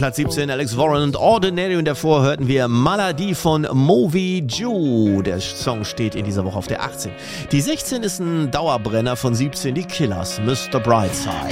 Platz 17 Alex Warren und Ordinary und davor hörten wir Malady von Movi Jew. Der Song steht in dieser Woche auf der 18. Die 16 ist ein Dauerbrenner von 17, die Killers, Mr. Brightside.